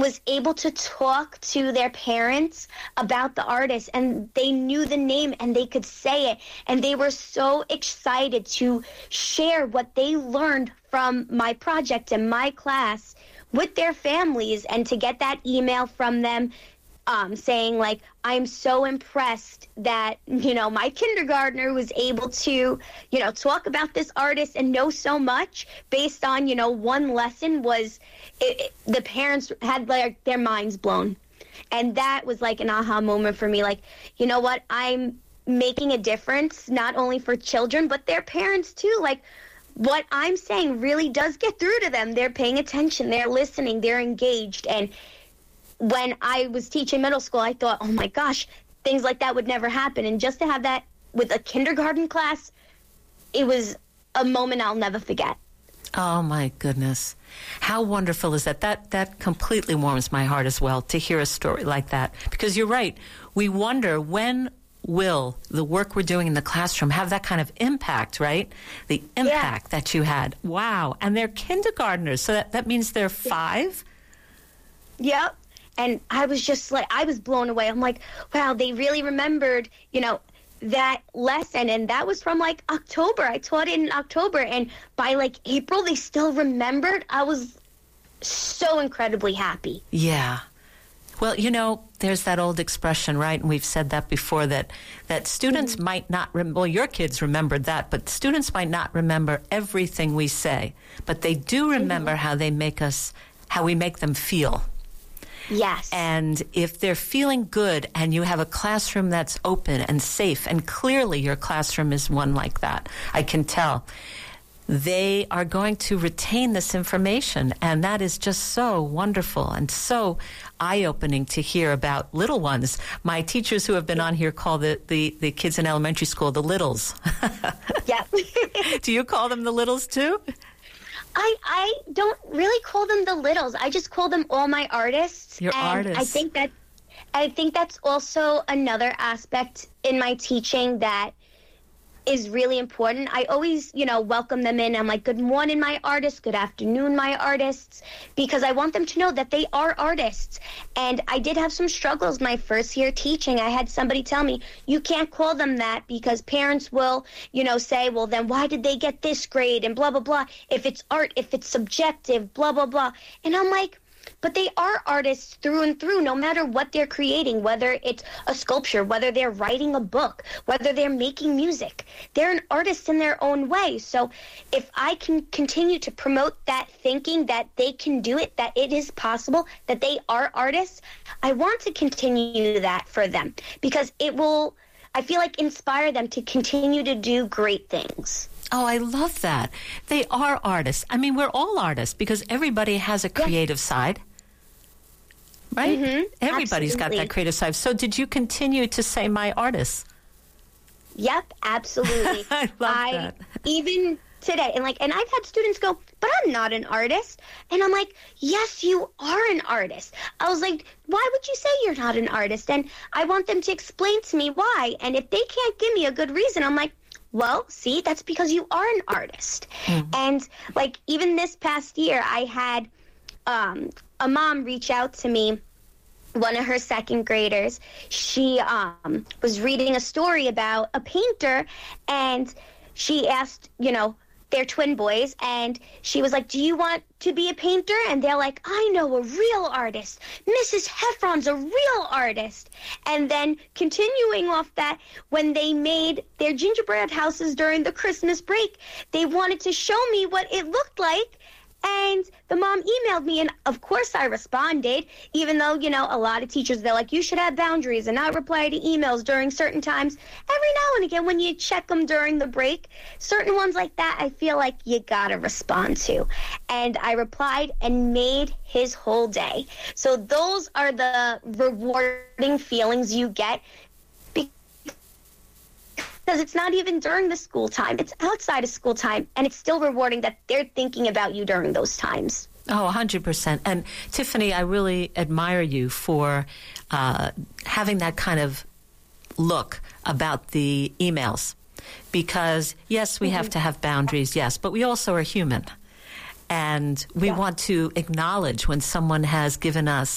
was able to talk to their parents about the artist, and they knew the name and they could say it, and they were so excited to share what they learned from my project and my class with their families, and to get that email from them saying, like, I'm so impressed that, my kindergartner was able to, talk about this artist and know so much based on, one lesson. The parents had, like, their minds blown. And that was, like, an aha moment for me. Like, you know what? I'm making a difference, not only for children, but their parents, too. Like, what I'm saying really does get through to them. They're paying attention. They're listening. They're engaged. And when I was teaching middle school, I thought, oh my gosh, things like that would never happen. And just to have that with a kindergarten class, it was a moment I'll never forget. Oh my goodness. How wonderful is that? That completely warms my heart as well to hear a story like that. Because you're right. We wonder, when will the work we're doing in the classroom have that kind of impact, right? The impact that you had. Wow. And they're kindergartners. So that means they're 5? Yep. And I was just like, I was blown away. I'm like, wow, they really remembered, that lesson. And that was from, like, October. I taught it in October. And by, like, April, they still remembered. I was so incredibly happy. Yeah. Well, there's that old expression, right? And we've said that before, that students might not, your kids remembered that, but students might not remember everything we say. But they do remember how we make them feel. Yes. And if they're feeling good and you have a classroom that's open and safe, and clearly your classroom is one like that, I can tell, they are going to retain this information. And that is just so wonderful and so eye-opening to hear about little ones. My teachers who have been on here call the kids in elementary school the littles. Yeah. Do you call them the littles too? I don't really call them the littles. I just call them all my artists. Your artists. I think that's also another aspect in my teaching that is really important. I always, welcome them in. I'm like, good morning, my artists. Good afternoon, my artists. Because I want them to know that they are artists. And I did have some struggles my first year teaching. I had somebody tell me, you can't call them that because parents will, say, well, then why did they get this grade and blah, blah, blah. If it's art, if it's subjective, blah, blah, blah. And I'm like, but they are artists through and through, no matter what they're creating, whether it's a sculpture, whether they're writing a book, whether they're making music. They're an artist in their own way. So if I can continue to promote that thinking that they can do it, that it is possible, that they are artists, I want to continue that for them because it will, I feel like, inspire them to continue to do great things. Oh, I love that. They are artists. I mean, we're all artists because everybody has a creative side, right? Mm-hmm. Everybody's got that creative side. So did you continue to say my artists? Yep, absolutely. I love that. Even today, and I've had students go, but I'm not an artist. And I'm like, yes, you are an artist. I was like, why would you say you're not an artist? And I want them to explain to me why. And if they can't give me a good reason, I'm like, well, see, that's because you are an artist. Mm-hmm. And even this past year, I had a mom reach out to me, one of her second graders. She was reading a story about a painter, and she asked, they're twin boys, and she was like, do you want to be a painter? And they're like, I know a real artist. Mrs. Heffron's a real artist. And then continuing off that, when they made their gingerbread houses during the Christmas break, they wanted to show me what it looked like. And the mom emailed me, and of course I responded, even though, a lot of teachers, they're like, you should have boundaries and not reply to emails during certain times. Every now and again, when you check them during the break, certain ones like that, I feel like you gotta respond to. And I replied and made his whole day. So those are the rewarding feelings you get, because it's not even during the school time. It's outside of school time, and it's still rewarding that they're thinking about you during those times. Oh, 100%. And Tiffany, I really admire you for having that kind of look about the emails. Because, yes, we have to have boundaries, yes, but we also are human. And we want to acknowledge when someone has given us